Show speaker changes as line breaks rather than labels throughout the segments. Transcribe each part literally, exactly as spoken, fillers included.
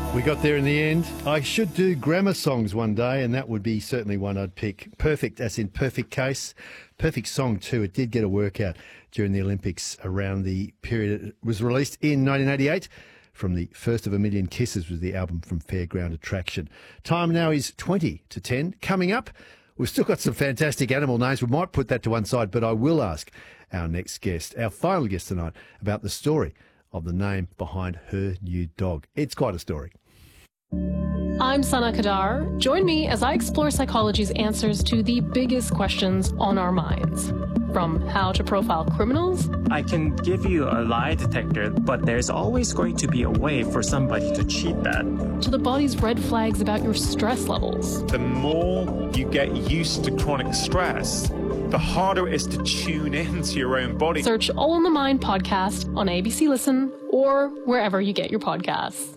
We got there in the end. I should do grammar songs one day, and that would be certainly one I'd pick. Perfect, as in perfect case. Perfect song, too. It did get a workout during the Olympics around the period it was released in nineteen eighty-eight. From the First of a Million Kisses was the album from Fairground Attraction. Time now is twenty to ten. Coming up, we've still got some fantastic animal names. We might put that to one side, but I will ask our next guest, our final guest tonight, about the story of the name behind her new dog. It's quite a story.
I'm Sana Kadar. Join me as I explore psychology's answers to the biggest questions on our minds. From how to profile criminals.
I can give you a lie detector, but there's always going to be a way for somebody to cheat that.
To the body's red flags about your stress levels.
The more you get used to chronic stress, the harder it is to tune into your own body.
Search All in the Mind podcast on A B C Listen or wherever you get your podcasts.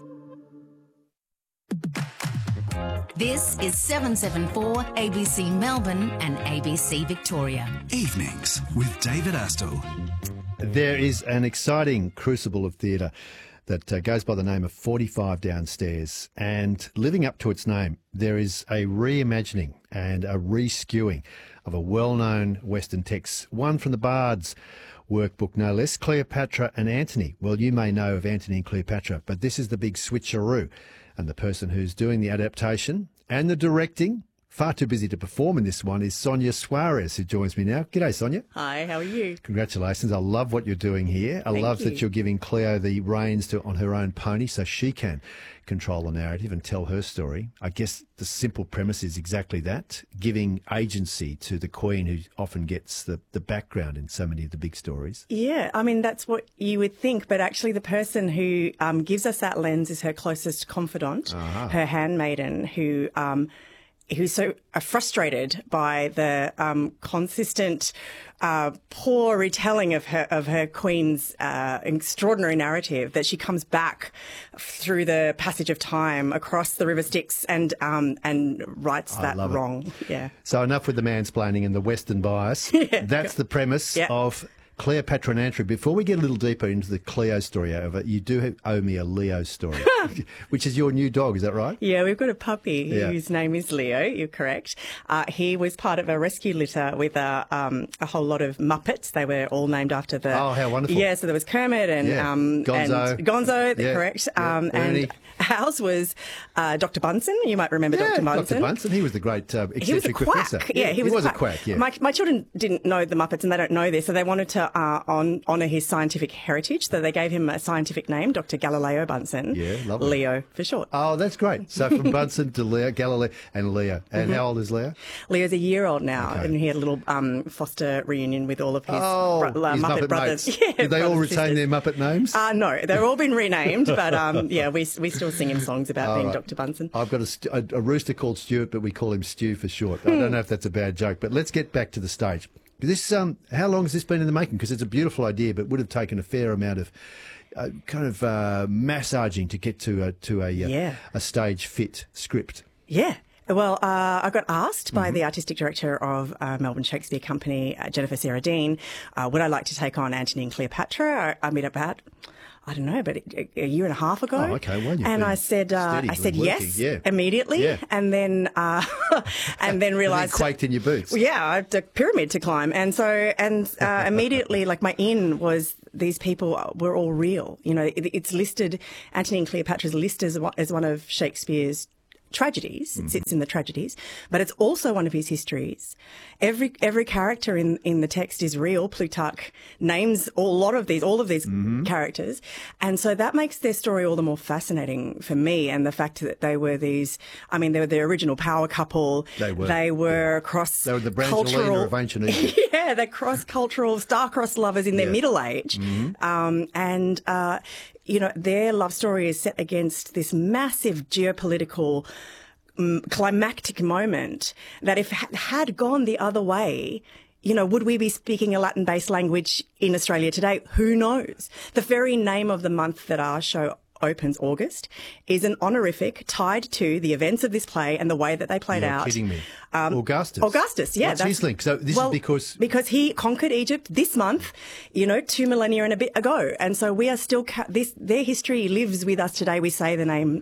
This is seven seven four A B C Melbourne and A B C Victoria.
Evenings with David Astle.
There is an exciting crucible of theatre that uh, goes by the name of forty-five Downstairs, and living up to its name, there is a reimagining and a reskewing of a well-known Western text, one from the Bards workbook, no less, Cleopatra and Antony. Well, you may know of Antony and Cleopatra, but this is the big switcheroo. And the person who's doing the adaptation and the directing, far too busy to perform in this one, is Sonia Suarez, who joins me now. G'day, Sonia.
Hi, how are you?
Congratulations. I love what you're doing here. I
Thank
love
you.
that you're giving Cleo the reins to, on her own pony so she can control the narrative and tell her story. I guess the simple premise is exactly that, giving agency to the Queen, who often gets the, the background in so many of the big stories.
Yeah, I mean, that's what you would think, but actually the person who um, gives us that lens is her closest confidant,
Ah.
her handmaiden, who... Um, who's so uh, frustrated by the um, consistent uh, poor retelling of her of her queen's uh, extraordinary narrative that she comes back through the passage of time across the River Styx and um, and rights
I
that
love it.
wrong. Yeah.
So enough with the mansplaining and the Western bias. That's the premise
Yeah.
of Cleopatra and Antony. Before we get a little deeper into the Cleo story, however, you do owe me a Leo story, which is your new dog, is that right?
Yeah, we've got a puppy
Yeah.
whose name is Leo. You're correct. Uh, he was part of a rescue litter with a, um, a whole lot of Muppets. They were all named after the.
Oh, how wonderful.
Yeah, so there was Kermit and
Yeah.
um,
Gonzo.
and Gonzo.
Yeah.
Correct.
Yeah.
Um,
Ernie.
and ours was uh, Doctor Bunsen. You might remember
Yeah,
Doctor Bunsen.
Doctor Bunsen. He was the great uh, eccentric
He was a quack.
professor.
Yeah, he was,
a quack. Yeah.
My, my children didn't know the Muppets, and they don't know this, so they wanted to uh, on, honour his scientific heritage. So they gave him a scientific name, Doctor Galileo Bunsen.
Yeah, lovely.
Leo for short.
Oh, that's great. So from Bunsen to Leo, Galileo and Leo. And
Mm-hmm.
how old is Leo?
Leo's a year old now,
Okay.
and he had a little um, foster reunion with all of his,
Oh,
bro- uh,
his
Muppet,
Muppet
brothers.
mates.
Yeah,
Did they all
brothers and
retain
sisters.
their Muppet names?
Uh, no, they've all been renamed, but um, yeah, we we still sing him songs about
All
being
right.
Doctor Bunsen.
I've got a, st- a, a rooster called Stuart, but we call him Stu for short. I don't know if that's a bad joke, but let's get back to the stage. This, um, how long has this been in the making? Because it's a beautiful idea, but would have taken a fair amount of uh, kind of uh, massaging to get to a, to a, uh,
Yeah.
a stage fit script.
Yeah. Well, uh, I got asked by
Mm-hmm.
the artistic director of uh, Melbourne Shakespeare Company, uh, Jennifer Sarah Dean, uh, would I like to take on Antony and Cleopatra? I, I mean, about, I don't know, about a, a year and a half ago.
Oh, okay. Well, you've
and
been
I said, uh,
steady,
I
been
said
working,
yes
yeah.
immediately,
Yeah.
and then, uh, and then realised.
And then quaked in your boots.
Well, yeah, I had a pyramid to climb, and so and uh, immediately, like my in was these people were all real. You know, it, it's listed. Antony and Cleopatra is listed as one, as one of Shakespeare's tragedies. It sits in the tragedies, but it's also one of his histories. Every every character in in the text is real. Plutarch names a lot of these, all of these characters, and so that makes their story all the more fascinating for me. And the fact that they were these, I mean, they were the original power couple.
They were.
They were cross.
They were the Brangelina
cultural
of ancient Egypt.
Yeah, they're cross-cultural, star-crossed lovers in their
Yeah.
middle age. Um, and, uh, you know, their love story is set against this massive geopolitical um, climactic moment that if ha- had gone the other way, you know, would we be speaking a Latin-based language in Australia today? Who knows? The very name of the month that our show opens, August, is an honorific tied to the events of this play and the way that they played
You're
out.
kidding me.
Um,
Augustus.
Augustus, yeah.
What's his link? So this
well,
is because...
Because he conquered Egypt this month, you know, two millennia and a bit ago. And so we are still... Ca- this Their history lives with us today. We say the name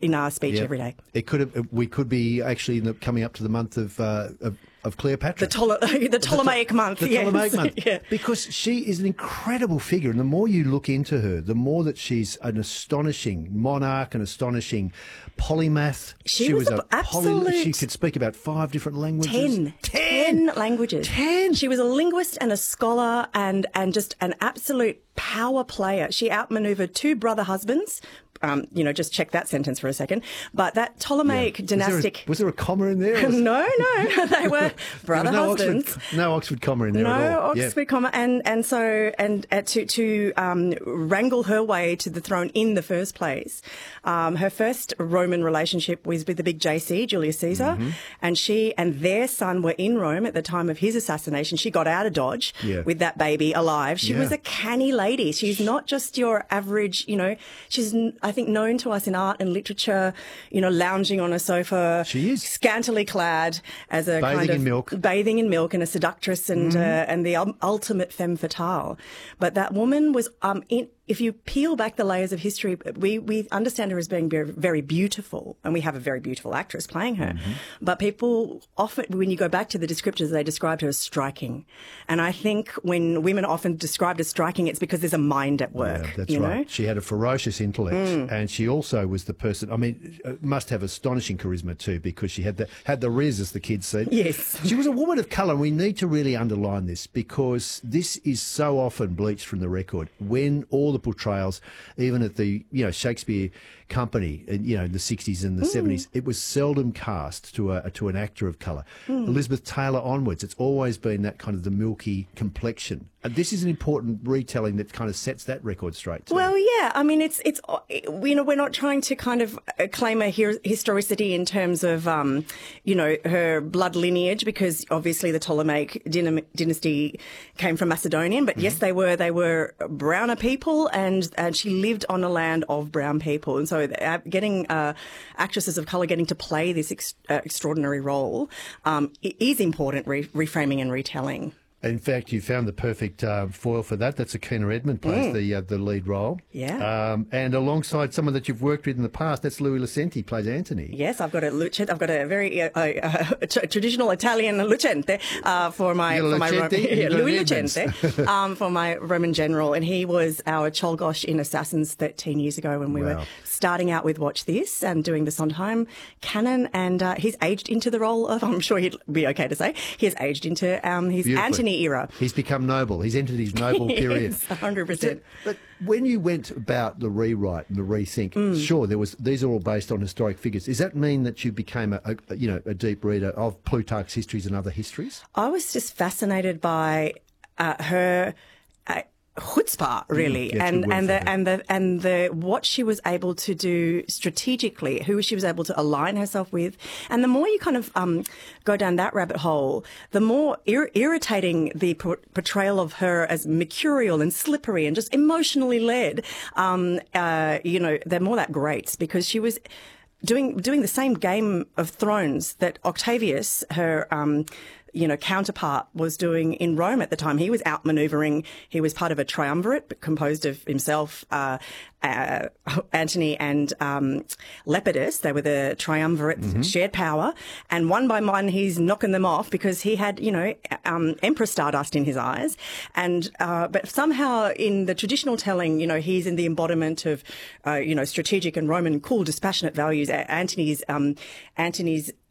in our speech
Yeah.
every day.
It could have. We could be actually in the, coming up to the month of uh, of, of Cleopatra.
The, Ptole- the Ptolemaic month.
The
yes.
Ptolemaic month.
Yeah.
Because she is an incredible figure, and the more you look into her, the more that she's an astonishing monarch, an astonishing polymath.
She was a
poly-
absolute-
She could speak about five different languages.
Ten. Ten languages.
Ten.
She was a linguist and a scholar and, and just an absolute power player. She outmaneuvered two brother husbands. Um, you know, just check that sentence for a second. But that Ptolemaic
Was there,
dynastic...
a, was there a comma in there? Was-
no, no. They were brother
there was no
husbands.
Oxford, no Oxford comma in there
No
at all.
Oxford
Yeah.
comma, and and so and uh, to to um, wrangle her way to the throne in the first place. Um, her first Roman relationship was with the big J C, Julius Caesar,
Mm-hmm.
and she and their son were in Rome at the time of his assassination. She got out of Dodge
Yeah.
with that baby alive. She
Yeah.
was a canny lady. She's not just your average, you know. She's n- I think known to us in art and literature, you know, lounging on a sofa.
She is.
Scantily clad as a
Bathing
kind of
in milk.
bathing in milk and a seductress and
Mm-hmm.
uh, and the um, ultimate femme fatale. But that woman was um in. If you peel back the layers of history, we, we understand her as being very, very beautiful, and we have a very beautiful actress playing her.
Mm-hmm.
But people often, when you go back to the descriptors, they described her as striking. And I think when women are often described as striking, it's because there's a mind at work.
Yeah, that's
you
right.
know?
She had a ferocious intellect,
Mm.
and she also was the person. I mean, uh, must have astonishing charisma too, because she had the had the riz, as the kids said.
Yes.
She was a woman of colour. And we need to really underline this, because this is so often bleached from the record. When all the portrayals, even at the you know Shakespeare Company, in, you know, in the sixties and the seventies, it was seldom cast to a to an actor of colour. Elizabeth Taylor onwards, it's always been that kind of the milky complexion. And this is an important retelling that kind of sets that record straight too.
Well, yeah. I mean, it's it's you know we're not trying to kind of claim a her- historicity in terms of um, you know her blood lineage, because obviously the Ptolemaic dyn- dynasty came from Macedonian. But yes, they were they were browner people, and and she lived on a land of brown people, and so uh, getting uh, actresses of colour getting to play this ex- uh, extraordinary role um, is important, re- reframing and retelling.
In fact, you found the perfect uh, foil for that. That's Akina Edmond plays the uh, the lead role.
Yeah.
Um, and alongside someone that you've worked with in the past, that's Louis Lucente plays Anthony.
Yes, I've got a lucente. I've got a very uh, uh, tra- traditional Italian lucente uh, for my
You got a
for my
Lucente?
Ro-
You
yeah,
got an
Louis
Edmonds.
Lucente um, for my Roman general, and he was our Cholgosh in Assassins thirteen years ago when we
Wow.
were starting out with Watch This and doing the Sondheim canon, and uh, he's aged into the role of. I'm sure he'd be okay to say he has aged into um, his
Beautifully.
Antony era.
He's become noble. He's entered his noble period.
Yes, one hundred percent.
But when you went about the rewrite and the rethink,
Mm.
sure, there was. These are all based on historic figures. Does that mean that you became a, a you know a deep reader of Plutarch's histories and other histories?
I was just fascinated by uh, her uh, chutzpah, really,
Mm, yeah, it's a good
and
word
and
for
the
her.
and the and the what she was able to do strategically, who she was able to align herself with, and the more you kind of um, go down that rabbit hole, the more ir- irritating the por- portrayal of her as mercurial and slippery and just emotionally led. Um, uh, you know, the more that grates, because she was doing doing the same Game of Thrones that Octavius, her um, you know counterpart, was doing in Rome at the time. He was outmaneuvering. He was part of a triumvirate composed of himself, uh, uh, Antony, and um, Lepidus. They were the triumvirate,
Mm-hmm.
shared power, and one by one he's knocking them off because he had you know um, Emperor Stardust in his eyes, and uh, but somehow in the traditional telling, you know he's in the embodiment of uh, you know strategic and Roman cool, dispassionate values. A- Antony's um, Antony's